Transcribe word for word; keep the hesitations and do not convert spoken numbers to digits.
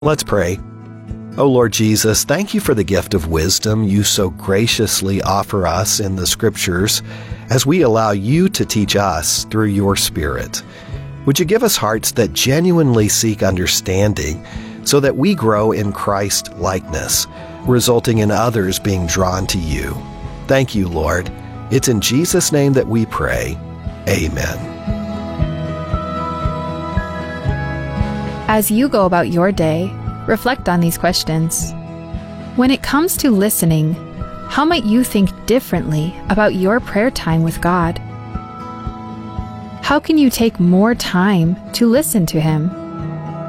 Let's pray. O Lord Jesus, thank you for the gift of wisdom you so graciously offer us in the Scriptures as we allow you to teach us through your Spirit. Would you give us hearts that genuinely seek understanding so that we grow in Christ-likeness, resulting in others being drawn to you? Thank you, Lord. It's in Jesus' name that we pray. Amen. As you go about your day, reflect on these questions. When it comes to listening, how might you think differently about your prayer time with God? How can you take more time to listen to Him?